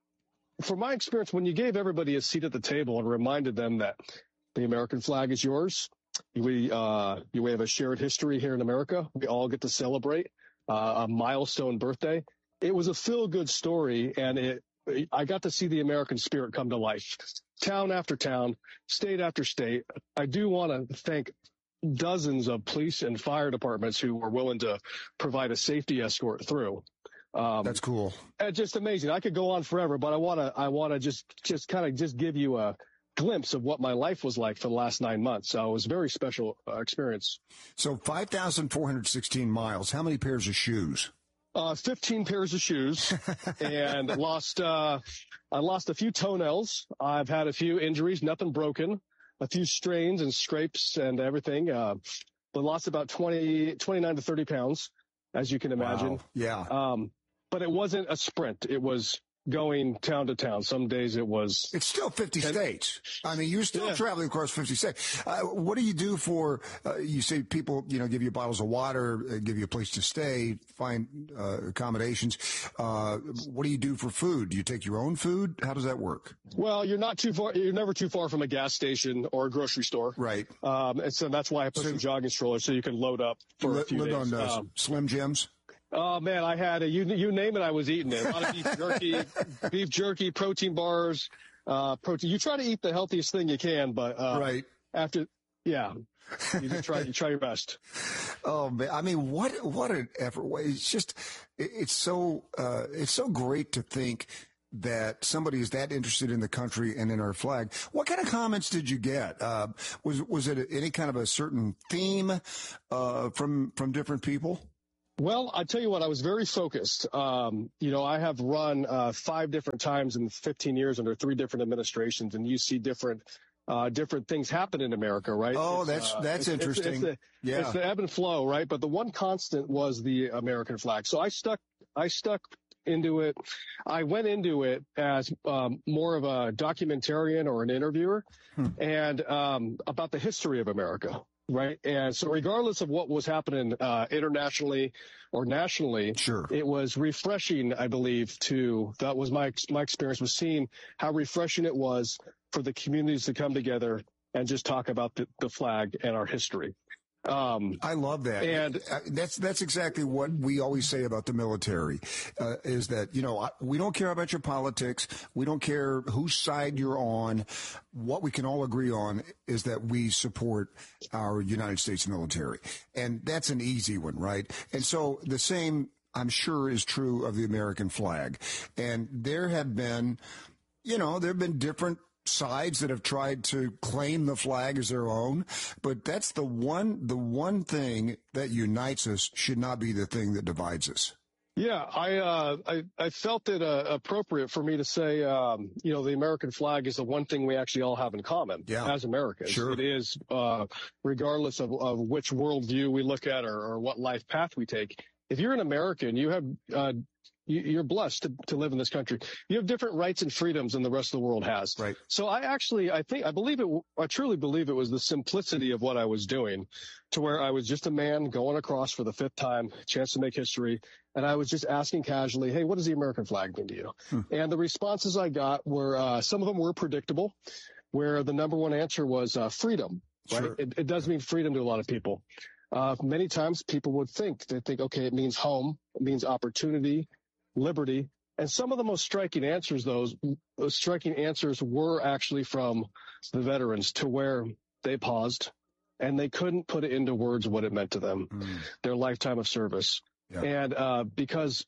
from my experience, when you gave everybody a seat at the table and reminded them that the American flag is yours, we, uh, we have a shared history here in America. We all get to celebrate uh, a milestone birthday. It was a feel-good story, and it, I got to see the American spirit come to life. Town after town, state after state. I do want to thank dozens of police and fire departments who were willing to provide a safety escort through. Um, That's cool. It's just amazing. I could go on forever, but I want to, I want to just, just kind of just give you a glimpse of what my life was like for the last nine months. So it was a very special uh, experience. So five thousand four hundred sixteen miles. How many pairs of shoes? Uh, fifteen pairs of shoes, and lost, uh, I lost a few toenails. I've had a few injuries, nothing broken, a few strains and scrapes and everything. Uh, but lost about twenty, twenty-nine to thirty pounds, as you can imagine. Wow. Yeah. Um, but it wasn't a sprint. It was going town to town. Some days it was. It's still fifty ten, states. I mean, you're still yeah. traveling across fifty states. Uh, what do you do for, uh, you say people, you know, give you bottles of water, uh, give you a place to stay, find uh, accommodations. Uh, what do you do for food? Do you take your own food? How does that work? Well, you're not too far. You're never too far from a gas station or a grocery store. Right. Um, and so that's why I put so, some jogging strollers so you can load up for li- a few live days. on uh, um, Slim Jims? Oh man, I had a, you, you name it, I was eating it. A lot of beef jerky, beef jerky, protein bars, uh, protein. You try to eat the healthiest thing you can, but, uh, right. after, yeah, you just try, you try your best. Oh man. I mean, what, what an effort. It's just, it's so, uh, it's so great to think that somebody is that interested in the country and in our flag. What kind of comments did you get? Uh, was, was it any kind of a certain theme, uh, from, from different people? Well, I tell you what, I was very focused. Um, you know, I have run uh, five different times in fifteen years under three different administrations, and you see different uh, different things happen in America, right? Oh, it's, that's uh, that's it's, interesting. It's, it's, the, yeah, it's the ebb and flow, right? But the one constant was the American flag. So I stuck, I stuck into it. I went into it as um, more of a documentarian or an interviewer, hmm. and um, about the history of America. Right. And so regardless of what was happening uh, internationally or nationally, sure. it was refreshing, I believe, to that was my my experience was seeing how refreshing it was for the communities to come together and just talk about the, the flag and our history. Um, I love that. And that's, that's exactly what we always say about the military, uh, is that, you know, we don't care about your politics. We don't care whose side you're on. What we can all agree on is that we support our United States military. And that's an easy one, right? And so the same, I'm sure, is true of the American flag. And there have been, you know, there have been different sides that have tried to claim the flag as their own, but that's the one the one thing that unites us should not be the thing that divides us. Yeah, I uh, I, I felt it uh, appropriate for me to say, um, you know, the American flag is the one thing we actually all have in common yeah. as Americans. Sure. It is, uh, regardless of, of which worldview we look at or, or what life path we take. If you're an American, you have uh, you're blessed to, to live in this country. You have different rights and freedoms than the rest of the world has. Right. So I actually, I think, I believe it, I truly believe it was the simplicity of what I was doing to where I was just a man going across for the fifth time, chance to make history. And I was just asking casually, hey, what does the American flag mean to you? Hmm. And the responses I got were, uh, some of them were predictable, where the number one answer was uh, freedom. Right. Sure. It, it does mean freedom to a lot of people. Uh, many times people would think, they think, okay, it means home, it means opportunity, liberty. And some of the most striking answers, those, those striking answers were actually from the veterans, to where they paused and they couldn't put it into words what it meant to them, mm. their lifetime of service. Yeah. And uh, because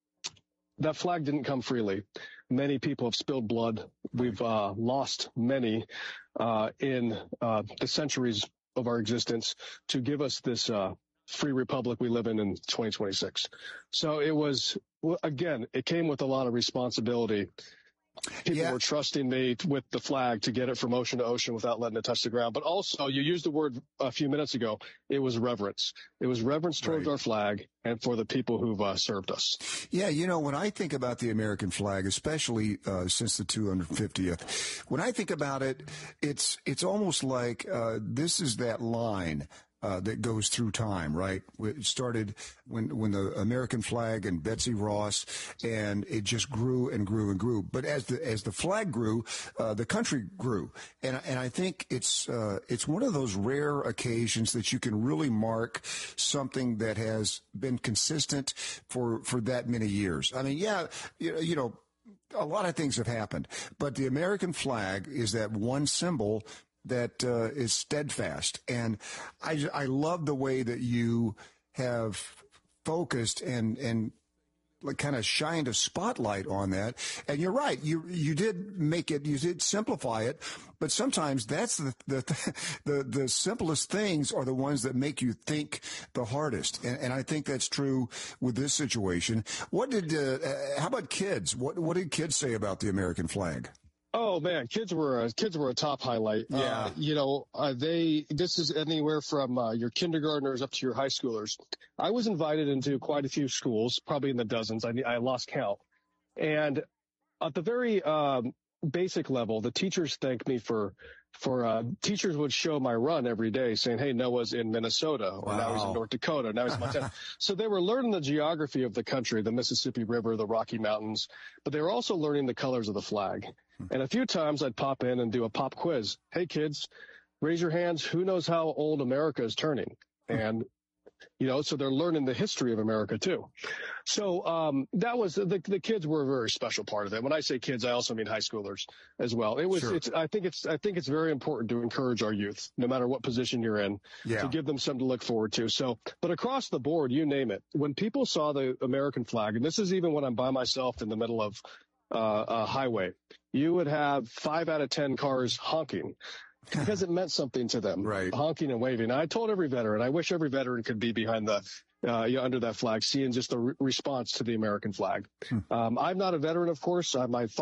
that flag didn't come freely, many people have spilled blood. We've uh, lost many uh, in uh, the centuries of our existence to give us this uh, free republic we live in in twenty twenty-six. So it was, again, it came with a lot of responsibility. People yeah. were trusting me with the flag to get it from ocean to ocean without letting it touch the ground. But also, you used the word a few minutes ago, it was reverence. It was reverence towards right. our flag and for the people who've uh, served us. Yeah, you know, when I think about the American flag, especially uh, since the two hundred fiftieth, when I think about it, it's it's almost like uh, this is that line uh, that goes through time, right? It started when when the American flag and Betsy Ross, and it just grew and grew and grew. But as the as the flag grew, uh, the country grew, and and I think it's uh, it's one of those rare occasions that you can really mark something that has been consistent for for that many years. I mean, yeah, you, you know. A lot of things have happened, but the American flag is that one symbol that uh, is steadfast. And I, I love the way that you have focused and, and like kind of shined a spotlight on that. And you're right. You, you did make it, you did simplify it, but sometimes that's the, the, the, the simplest things are the ones that make you think the hardest. And, and I think that's true with this situation. What did, uh, how about kids? What, what did kids say about the American flag? Oh man, kids were uh, kids were a top highlight. Yeah, uh, you know, uh, they. This is anywhere from uh, your kindergartners up to your high schoolers. I was invited into quite a few schools, probably in the dozens. I I lost count. And at the very um, basic level, the teachers thanked me for for uh, teachers would show my run every day, saying, "Hey, Noah's in Minnesota, or wow. now he's in North Dakota, now he's in Montana." So they were learning the geography of the country, the Mississippi River, the Rocky Mountains, but they were also learning the colors of the flag. And a few times I'd pop in and do a pop quiz. Hey, kids, raise your hands. Who knows how old America is turning? And, you know, so they're learning the history of America, too. So um, that was the, the kids were a very special part of it. When I say kids, I also mean high schoolers as well. It was sure. it's, I think it's I think it's very important to encourage our youth, no matter what position you're in, yeah. to give them something to look forward to. So but across the board, you name it, when people saw the American flag, and this is even when I'm by myself in the middle of Uh, a highway, you would have five out of ten cars honking because it meant something to them, right? Honking and waving. And I told every veteran, I wish every veteran could be behind the, uh, you know, under that flag, seeing just the re- response to the American flag. Hmm. Um, I'm not a veteran, of course. I, my